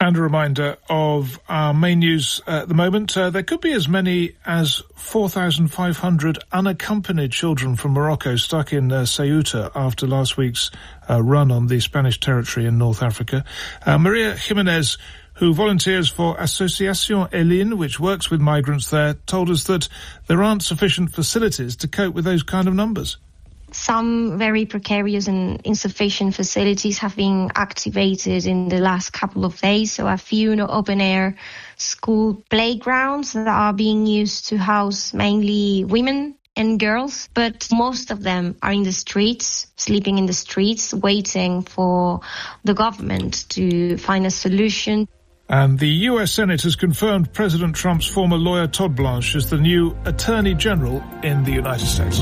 And a reminder of our main news at the moment. There could be as many as 4,500 unaccompanied children from Morocco stuck in Ceuta after last week's run on the Spanish territory in North Africa. Maria Jimenez, who volunteers for Asociación Elin, which works with migrants there, told us that there aren't sufficient facilities to cope with those kind of numbers. Some very precarious and insufficient facilities have been activated in the last couple of days. So a few open-air school playgrounds that are being used to house mainly women and girls. But most of them are in the streets, sleeping in the streets, waiting for the government to find a solution. And the US Senate has confirmed President Trump's former lawyer Todd Blanche as the new Attorney General in the United States.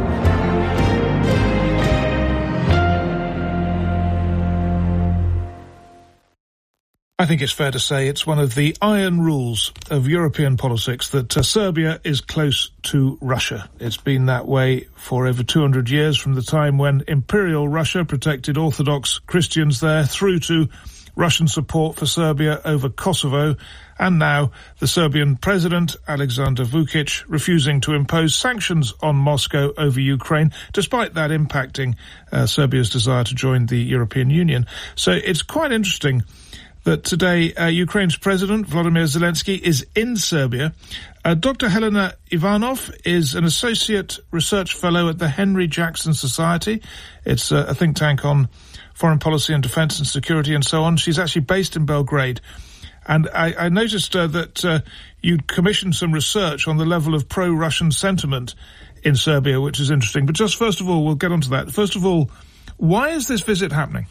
I think it's fair to say it's one of the iron rules of European politics that Serbia is close to Russia. It's been that way for over 200 years, from the time when Imperial Russia protected Orthodox Christians there, through to Russian support for Serbia over Kosovo, and now the Serbian president, Alexander Vučić, refusing to impose sanctions on Moscow over Ukraine, despite that impacting Serbia's desire to join the European Union. So it's quite interesting that today Ukraine's President, Volodymyr Zelensky, is in Serbia. Dr. Helena Ivanov is an Associate Research Fellow at the Henry Jackson Society. It's a think tank on foreign policy and defence and security and so on. She's actually based in Belgrade. And I noticed that you'd commissioned some research on the level of pro-Russian sentiment in Serbia, which is interesting. But just first of all, we'll get onto that. First of all, why is this visit happening?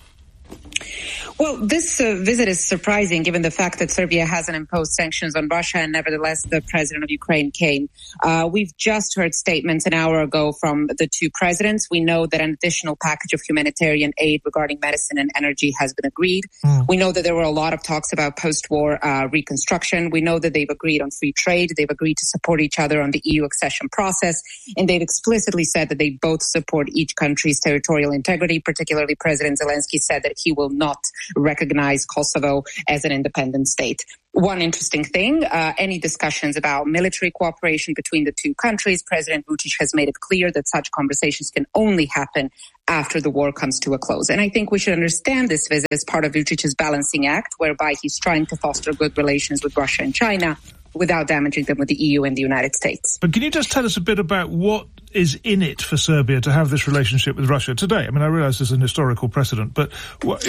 Well, this visit is surprising given the fact that Serbia hasn't imposed sanctions on Russia, and nevertheless the president of Ukraine came. We've just heard statements an hour ago from the two presidents. We know that an additional package of humanitarian aid regarding medicine and energy has been agreed. We know that there were a lot of talks about post-war reconstruction. We know that they've agreed on free trade. They've agreed to support each other on the EU accession process. And they've explicitly said that they both support each country's territorial integrity. Particularly, President Zelensky said that he will not recognize Kosovo as an independent state. One interesting thing, any discussions about military cooperation between the two countries, President Vučić has made it clear that such conversations can only happen after the war comes to a close. And I think we should understand this visit as part of Vučić's balancing act, whereby he's trying to foster good relations with Russia and China without damaging them with the EU and the United States. But can you just tell us a bit about what is in it for Serbia to have this relationship with Russia today? I mean, I realise there's an historical precedent, but what's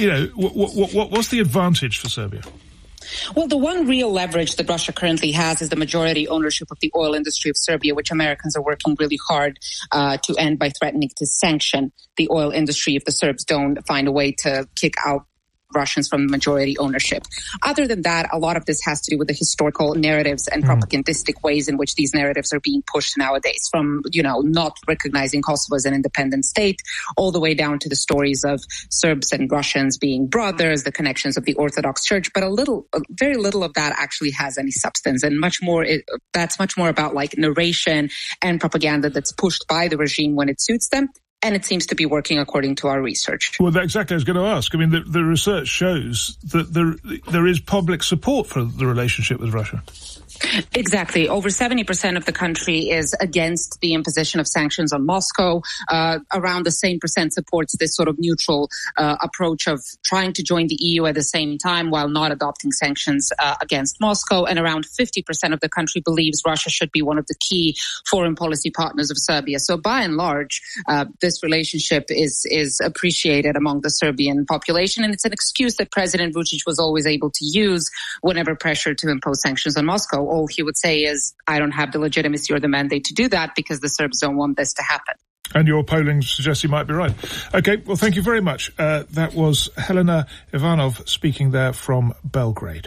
the advantage for Serbia? Well, the one real leverage that Russia currently has is the majority ownership of the oil industry of Serbia, which Americans are working really hard to end by threatening to sanction the oil industry if the Serbs don't find a way to kick out Russians from majority ownership. Other than that, a lot of this has to do with the historical narratives and propagandistic ways in which these narratives are being pushed nowadays, from, not recognizing Kosovo as an independent state, all the way down to the stories of Serbs and Russians being brothers, the connections of the Orthodox Church. But very little of that actually has any substance, and that's much more about like narration and propaganda that's pushed by the regime when it suits them. And it seems to be working according to our research. Well, exactly. I was going to ask. I mean, the research shows that there is public support for the relationship with Russia. Exactly. Over 70% of the country is against the imposition of sanctions on Moscow. Around the same percent supports this sort of neutral approach of trying to join the EU at the same time while not adopting sanctions against Moscow. And around 50% of the country believes Russia should be one of the key foreign policy partners of Serbia. So by and large, this relationship is appreciated among the Serbian population. And it's an excuse that President Vučić was always able to use whenever pressured to impose sanctions on Moscow. All he would say is, I don't have the legitimacy or the mandate to do that because the Serbs don't want this to happen. And your polling suggests you might be right. Okay, well, thank you very much. That was Helena Ivanov speaking there from Belgrade.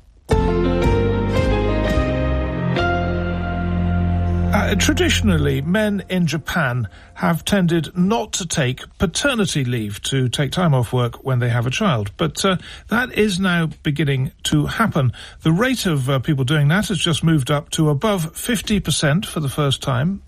Traditionally, men in Japan have tended not to take paternity leave, to take time off work when they have a child. But that is now beginning to happen. The rate of people doing that has just moved up to above 50% for the first time.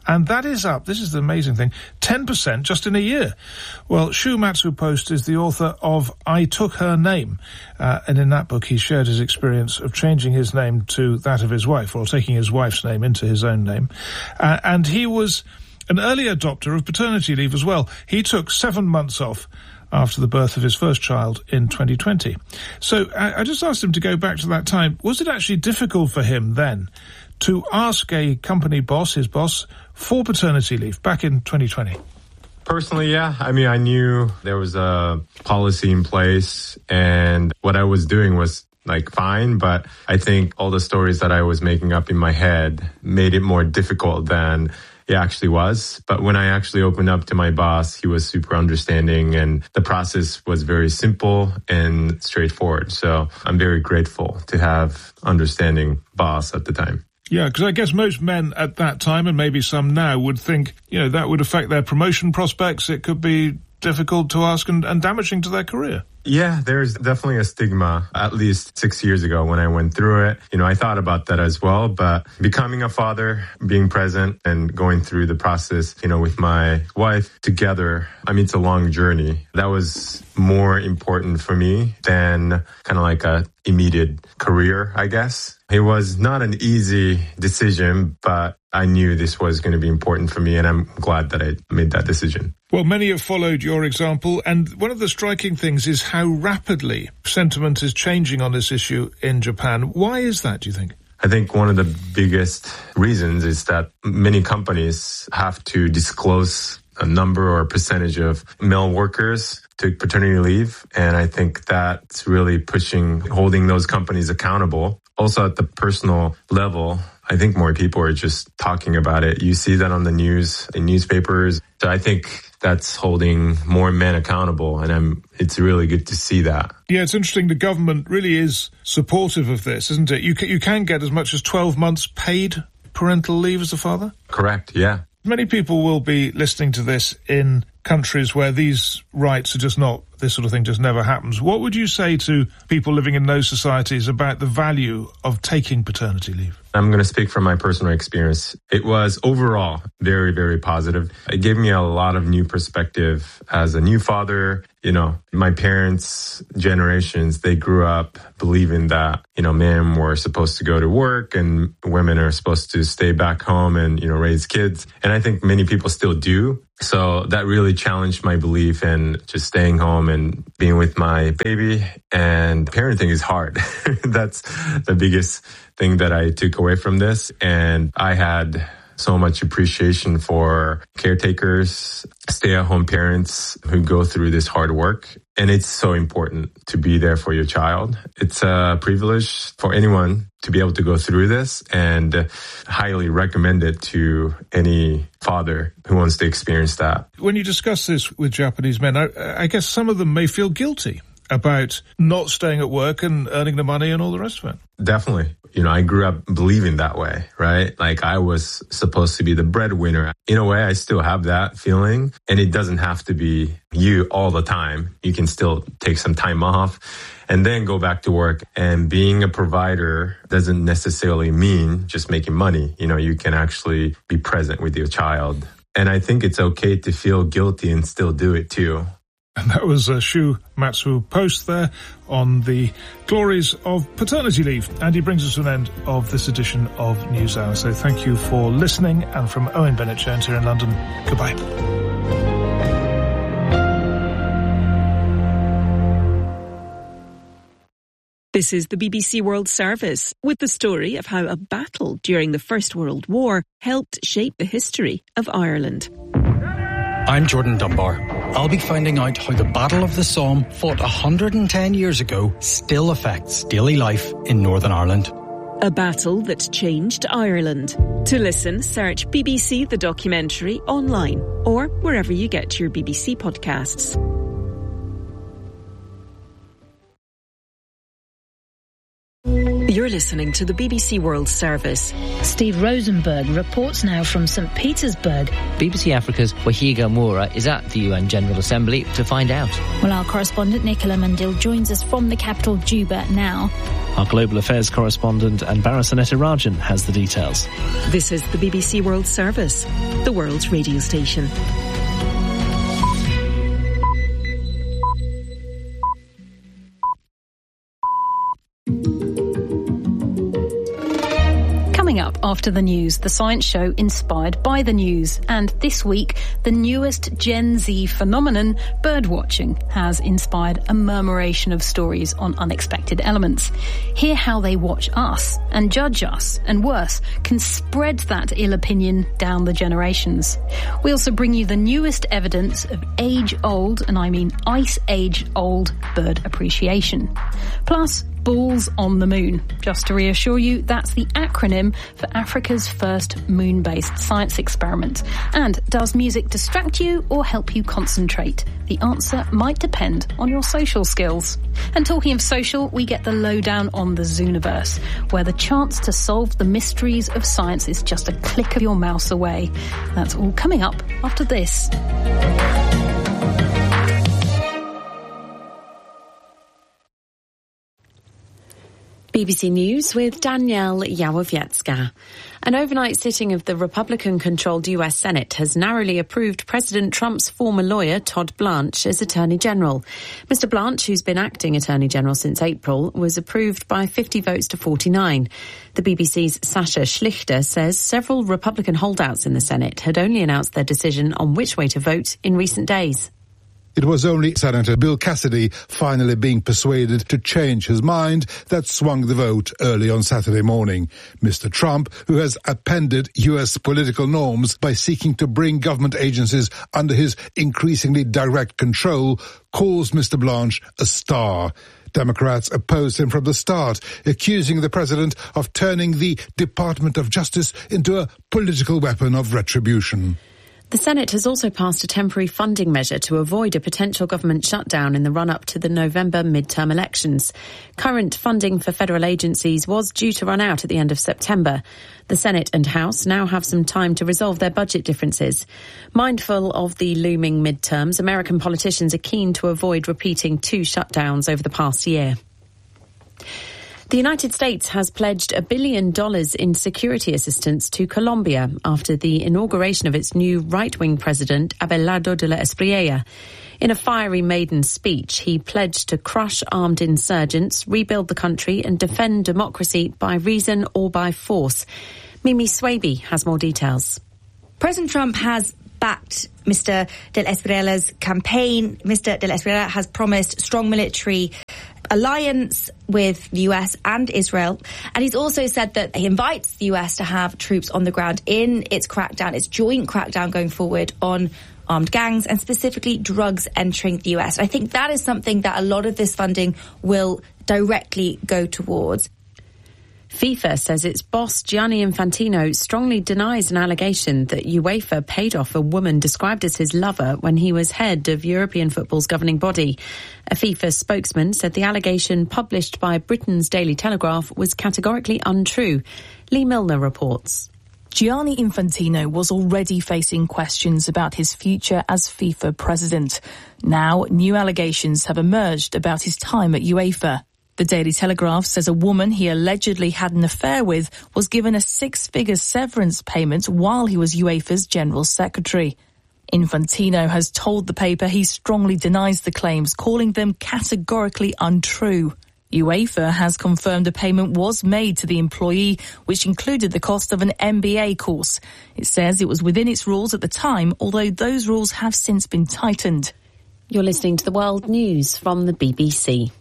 And that is up, this is the amazing thing, 10% just in a year. Well, Shu Matsu-Post is the author of I Took Her Name. And in that book, he shared his experience of changing his name to that of his wife, or taking his wife's name into his own name. And he was an early adopter of paternity leave as well. He took 7 months off after the birth of his first child in 2020. So I just asked him to go back to that time. Was it actually difficult for him then to ask a company boss, his boss, for paternity leave back in 2020? Personally, yeah. I mean, I knew there was a policy in place and what I was doing was fine, but I think all the stories that I was making up in my head made it more difficult than it actually was. But when I actually opened up to my boss, he was super understanding and the process was very simple and straightforward. So I'm very grateful to have understanding boss at the time. Yeah, because I guess most men at that time, and maybe some now, would think, that would affect their promotion prospects. It could be difficult to ask and damaging to their career. Yeah, there's definitely a stigma, at least 6 years ago when I went through it. I thought about that as well, but becoming a father, being present and going through the process, with my wife together, it's a long journey. That was more important for me than kind of like a immediate career, I guess. It was not an easy decision, but I knew this was going to be important for me, and I'm glad that I made that decision. Well, many have followed your example, and one of the striking things is how rapidly sentiment is changing on this issue in Japan. Why is that, do you think? I think one of the biggest reasons is that many companies have to disclose a number or a percentage of male workers to paternity leave. And I think that's really holding those companies accountable. Also at the personal level, I think more people are just talking about it. You see that on the news, in newspapers. So I think that's holding more men accountable, and it's really good to see that. Yeah, it's interesting. The government really is supportive of this, isn't it? You can get as much as 12 months paid parental leave as a father? Correct, yeah. Many people will be listening to this in countries where these rights are just not, this sort of thing just never happens. What would you say to people living in those societies about the value of taking paternity leave? I'm going to speak from my personal experience. It was overall very, very positive. It gave me a lot of new perspective as a new father. My parents' generations, they grew up believing that, men were supposed to go to work and women are supposed to stay back home and, raise kids. And I think many people still do. So that really challenged my belief in just staying home and being with my baby. And parenting is hard. That's the biggest thing that I took away from this. And I had so much appreciation for caretakers, stay-at-home parents who go through this hard work. And it's so important to be there for your child. It's a privilege for anyone to be able to go through this, and highly recommend it to any father who wants to experience that. When you discuss this with Japanese men, I guess some of them may feel guilty about not staying at work and earning the money and all the rest of it. Definitely. I grew up believing that way, right? Like I was supposed to be the breadwinner. In a way, I still have that feeling, and it doesn't have to be you all the time. You can still take some time off and then go back to work. And being a provider doesn't necessarily mean just making money. You can actually be present with your child. And I think it's okay to feel guilty and still do it too. And that was Shu Matsu-Post there on the glories of paternity leave. And he brings us to an end of this edition of NewsHour. So thank you for listening. And from Owen Bennett-Jones here in London, goodbye. This is the BBC World Service with the story of how a battle during the First World War helped shape the history of Ireland. I'm Jordan Dunbar. I'll be finding out how the Battle of the Somme, fought 110 years ago, still affects daily life in Northern Ireland. A battle that changed Ireland. To listen, search BBC The Documentary online or wherever you get your BBC podcasts. You're listening to the BBC World Service. Steve Rosenberg reports now from St. Petersburg. BBC Africa's Wahiga Moura is at the UN General Assembly to find out. Well, our correspondent Nicola Mandil joins us from the capital, Juba, now. Our Global Affairs correspondent Anbara Sanetirajan has the details. This is the BBC World Service, the world's radio station. Up after the news, the science show inspired by the news. And this week, the newest Gen Z phenomenon, birdwatching, has inspired a murmuration of stories on unexpected elements. Hear how they watch us and judge us, and worse, can spread that ill opinion down the generations. We also bring you the newest evidence of age-old, and I mean ice-age-old, bird appreciation. Plus, Balls on the Moon. Just to reassure you, that's the acronym for Africa's first moon-based science experiment. And does music distract you or help you concentrate? The answer might depend on your social skills. And talking of social, we get the lowdown on the Zooniverse, where the chance to solve the mysteries of science is just a click of your mouse away. That's all coming up after this. BBC News with Danielle Yawowiecka. An overnight sitting of the Republican-controlled US Senate has narrowly approved President Trump's former lawyer, Todd Blanche, as Attorney General. Mr. Blanche, who's been acting Attorney General since April, was approved by 50 votes to 49. The BBC's Sasha Schlichter says several Republican holdouts in the Senate had only announced their decision on which way to vote in recent days. It was only Senator Bill Cassidy finally being persuaded to change his mind that swung the vote early on Saturday morning. Mr. Trump, who has appended U.S. political norms by seeking to bring government agencies under his increasingly direct control, calls Mr. Blanche a star. Democrats opposed him from the start, accusing the president of turning the Department of Justice into a political weapon of retribution. The Senate has also passed a temporary funding measure to avoid a potential government shutdown in the run-up to the November midterm elections. Current funding for federal agencies was due to run out at the end of September. The Senate and House now have some time to resolve their budget differences. Mindful of the looming midterms, American politicians are keen to avoid repeating two shutdowns over the past year. The United States has pledged $1 billion in security assistance to Colombia after the inauguration of its new right-wing president, Abelardo de la Espriella. In a fiery maiden speech, he pledged to crush armed insurgents, rebuild the country and defend democracy by reason or by force. Mimi Swaby has more details. President Trump has backed Mr. de la Espriella's campaign. Mr. de la Espriella has promised strong military alliance with the US and Israel. And he's also said that he invites the US to have troops on the ground in its crackdown, its joint crackdown going forward on armed gangs and specifically drugs entering the US. I think that is something that a lot of this funding will directly go towards. FIFA says its boss, Gianni Infantino, strongly denies an allegation that UEFA paid off a woman described as his lover when he was head of European football's governing body. A FIFA spokesman said the allegation published by Britain's Daily Telegraph was categorically untrue. Lee Milner reports. Gianni Infantino was already facing questions about his future as FIFA president. Now, new allegations have emerged about his time at UEFA. The Daily Telegraph says a woman he allegedly had an affair with was given a six-figure severance payment while he was UEFA's General Secretary. Infantino has told the paper he strongly denies the claims, calling them categorically untrue. UEFA has confirmed a payment was made to the employee, which included the cost of an MBA course. It says it was within its rules at the time, although those rules have since been tightened. You're listening to the World News from the BBC.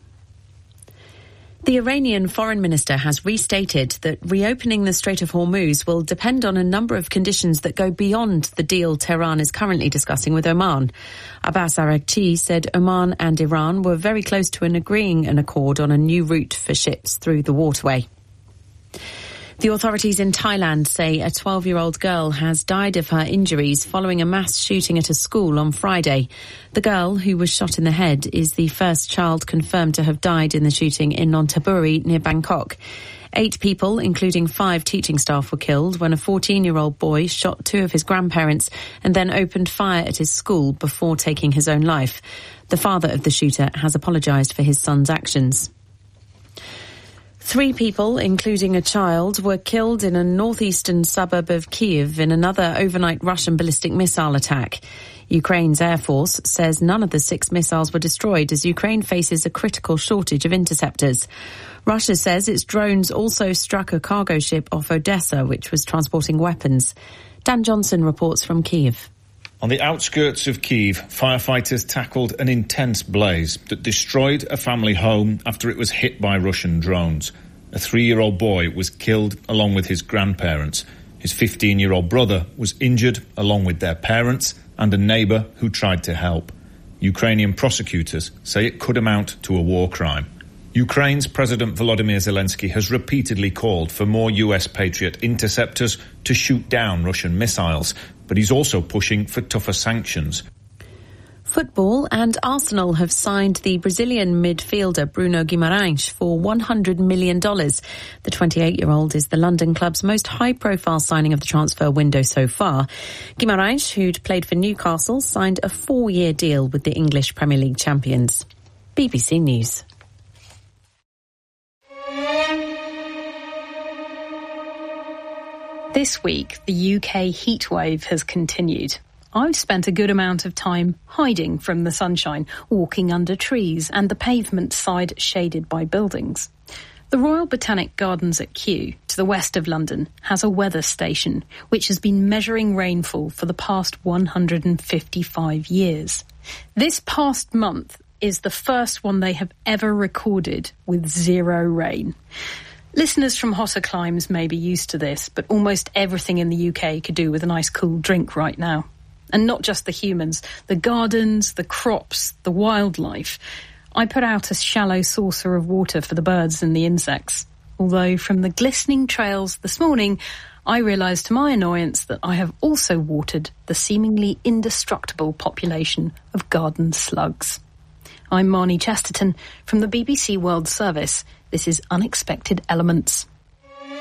The Iranian foreign minister has restated that reopening the Strait of Hormuz will depend on a number of conditions that go beyond the deal Tehran is currently discussing with Oman. Abbas Araghchi said Oman and Iran were very close to agreeing an accord on a new route for ships through the waterway. The authorities in Thailand say a 12-year-old girl has died of her injuries following a mass shooting at a school on Friday. The girl, who was shot in the head, is the first child confirmed to have died in the shooting in Nonthaburi near Bangkok. 8 people, including 5 teaching staff, were killed when a 14-year-old boy shot 2 of his grandparents and then opened fire at his school before taking his own life. The father of the shooter has apologised for his son's actions. 3 people, including a child, were killed in a northeastern suburb of Kyiv in another overnight Russian ballistic missile attack. Ukraine's Air Force says none of the 6 missiles were destroyed as Ukraine faces a critical shortage of interceptors. Russia says its drones also struck a cargo ship off Odessa, which was transporting weapons. Dan Johnson reports from Kyiv. On the outskirts of Kyiv, firefighters tackled an intense blaze that destroyed a family home after it was hit by Russian drones. A 3-year-old boy was killed along with his grandparents. His 15-year-old brother was injured along with their parents and a neighbour who tried to help. Ukrainian prosecutors say it could amount to a war crime. Ukraine's President Volodymyr Zelensky has repeatedly called for more US Patriot interceptors to shoot down Russian missiles, but he's also pushing for tougher sanctions. Football and Arsenal have signed the Brazilian midfielder Bruno Guimarães for $100 million. The 28-year-old is the London club's most high-profile signing of the transfer window so far. Guimarães, who'd played for Newcastle, signed a 4-year deal with the English Premier League champions. BBC News. This week, the UK heatwave has continued. I've spent a good amount of time hiding from the sunshine, walking under trees and the pavement side shaded by buildings. The Royal Botanic Gardens at Kew, to the west of London, has a weather station which has been measuring rainfall for the past 155 years. This past month is the first one they have ever recorded with 0 rain. Listeners from hotter climes may be used to this, but almost everything in the UK could do with a nice cool drink right now. And not just the humans, the gardens, the crops, the wildlife. I put out a shallow saucer of water for the birds and the insects. Although from the glistening trails this morning, I realised to my annoyance that I have also watered the seemingly indestructible population of garden slugs. I'm Marnie Chesterton from the BBC World Service. This is Unexpected Elements.